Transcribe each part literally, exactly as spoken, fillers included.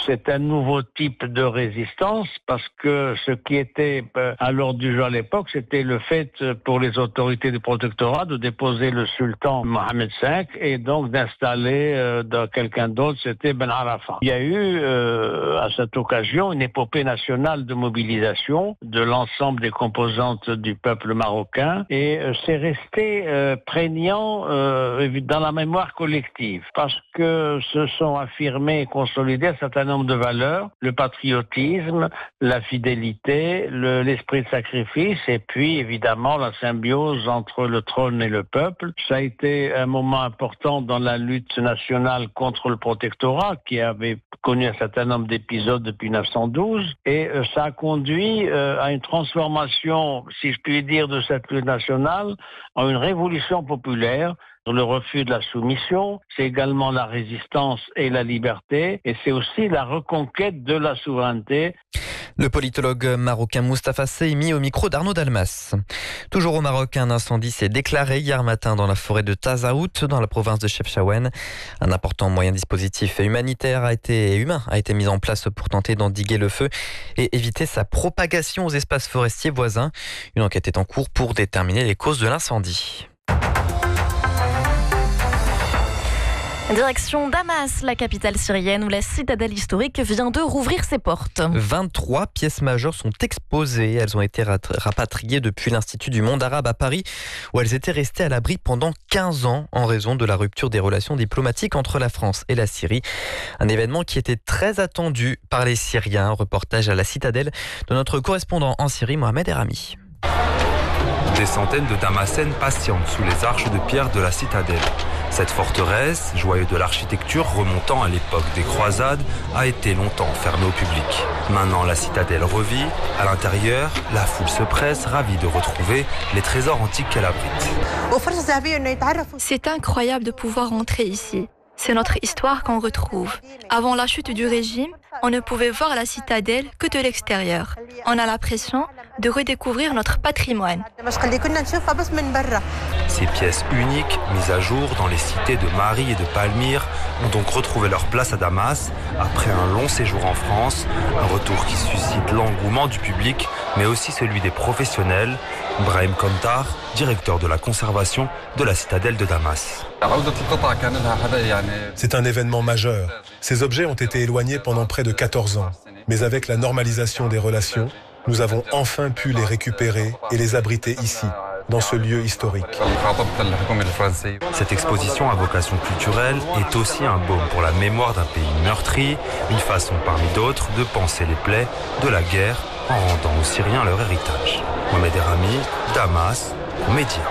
c'est un nouveau type de résistance parce que ce qui était à l'ordre du jour à l'époque, c'était le fait pour les autorités du protectorat de déposer le sultan Mohamed cinq et donc d'installer euh, quelqu'un d'autre, c'était Ben Arafat. Il y a eu euh, à cette occasion une épopée nationale de mobilisation de l'ensemble des composantes du peuple marocain et euh, c'est resté euh, prégnant euh, dans la mémoire collective parce que se sont affirmés et consolidés un certain nombre de valeurs, le patriotisme, la fidélité, le, l'esprit de sacrifice et puis évidemment la symbiose entre le trône et le peuple. Ça a été un moment important dans la lutte nationale contre le protectorat qui avait connu un certain nombre d'épisodes depuis mille neuf cent douze et euh, ça a conduit euh, à une transformation, si je puis dire, de cette lutte nationale en une révolution populaire. Le refus de la soumission, c'est également la résistance et la liberté, et c'est aussi la reconquête de la souveraineté. Le politologue marocain Moustapha Sehimi au micro d'Arnaud Dalmas. Toujours au Maroc, un incendie s'est déclaré hier matin dans la forêt de Tazaout, dans la province de Chefchaouen. Un important moyen dispositif humanitaire a été, humain a été mis en place pour tenter d'endiguer le feu et éviter sa propagation aux espaces forestiers voisins. Une enquête est en cours pour déterminer les causes de l'incendie. Direction Damas, la capitale syrienne où la citadelle historique vient de rouvrir ses portes. vingt-trois pièces majeures sont exposées. Elles ont été rapatriées depuis l'Institut du monde arabe à Paris où elles étaient restées à l'abri pendant quinze ans en raison de la rupture des relations diplomatiques entre la France et la Syrie. Un événement qui était très attendu par les Syriens. Reportage à la citadelle de notre correspondant en Syrie, Mohamed Erami. Des centaines de Damascènes patientent sous les arches de pierre de la citadelle. Cette forteresse, joyau de l'architecture remontant à l'époque des croisades, a été longtemps fermée au public. Maintenant, la citadelle revit. À l'intérieur, la foule se presse, ravie de retrouver les trésors antiques qu'elle abrite. C'est incroyable de pouvoir entrer ici. C'est notre histoire qu'on retrouve. Avant la chute du régime, on ne pouvait voir la citadelle que de l'extérieur. On a l'impression de redécouvrir notre patrimoine. Ces pièces uniques, mises à jour dans les cités de Mari et de Palmyre, ont donc retrouvé leur place à Damas, après un long séjour en France, un retour qui suscite l'engouement du public, mais aussi celui des professionnels. Brahim Kontar, directeur de la conservation de la citadelle de Damas. C'est un événement majeur. Ces objets ont été éloignés pendant près de quatorze ans. Mais avec la normalisation des relations, nous avons enfin pu les récupérer et les abriter ici, dans ce lieu historique. Cette exposition à vocation culturelle est aussi un baume pour la mémoire d'un pays meurtri, une façon parmi d'autres de penser les plaies de la guerre en rendant aux Syriens leur héritage. Mohamed Erami, Damas, pour Média.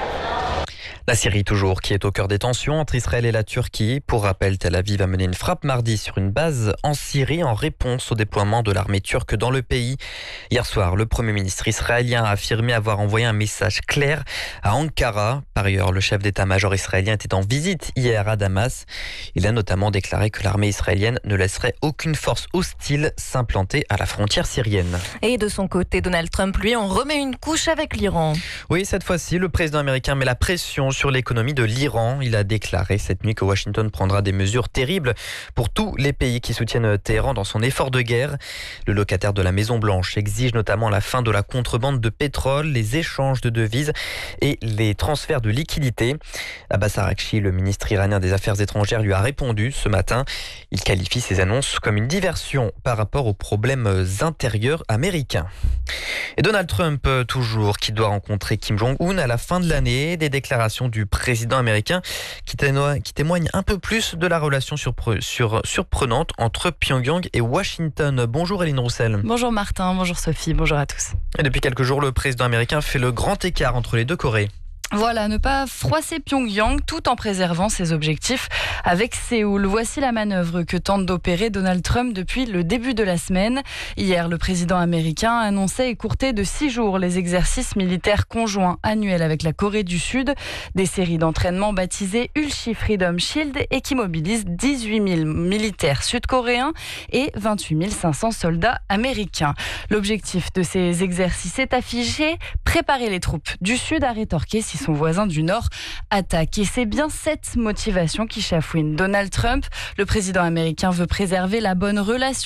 La Syrie toujours, qui est au cœur des tensions entre Israël et la Turquie. Pour rappel, Tel Aviv a mené une frappe mardi sur une base en Syrie en réponse au déploiement de l'armée turque dans le pays. Hier soir, le Premier ministre israélien a affirmé avoir envoyé un message clair à Ankara. Par ailleurs, le chef d'état-major israélien était en visite hier à Damas. Il a notamment déclaré que l'armée israélienne ne laisserait aucune force hostile s'implanter à la frontière syrienne. Et de son côté, Donald Trump, lui, en remet une couche avec l'Iran. Oui, cette fois-ci, le président américain met la pression sur l'économie de l'Iran. Il a déclaré cette nuit que Washington prendra des mesures terribles pour tous les pays qui soutiennent Téhéran dans son effort de guerre. Le locataire de la Maison-Blanche exige notamment la fin de la contrebande de pétrole, les échanges de devises et les transferts de liquidités. Abbas Araghchi, le ministre iranien des Affaires étrangères, lui a répondu ce matin. Il qualifie ces annonces comme une diversion par rapport aux problèmes intérieurs américains. Et Donald Trump, toujours, qui doit rencontrer Kim Jong-un à la fin de l'année. Des déclarations du président américain qui témoignent un peu plus de la relation surpre- sur, surprenante entre Pyongyang et Washington. Bonjour Eline Roussel. Bonjour Martin, bonjour Sophie, bonjour à tous. Et depuis quelques jours, le président américain fait le grand écart entre les deux Corées. Voilà, ne pas froisser Pyongyang tout en préservant ses objectifs avec Séoul. Voici la manœuvre que tente d'opérer Donald Trump depuis le début de la semaine. Hier, le président américain annonçait écourter de six jours les exercices militaires conjoints annuels avec la Corée du Sud. Des séries d'entraînement baptisées Ulchi Freedom Shield et qui mobilisent dix-huit mille militaires sud-coréens et vingt-huit mille cinq cents soldats américains. L'objectif de ces exercices est affiché, préparer les troupes du Sud à rétorquer si son voisin du Nord attaque. Et c'est bien cette motivation qui chafouine Donald Trump. Le président américain veut préserver la bonne relation